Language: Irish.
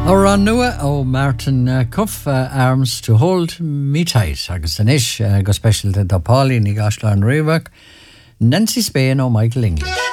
Ran nua ó Martin Cuff Arms to Hold Me Tight agus an isis go specialte dá Pauline i gasla an riomhach Nancy Spain ó Michael English.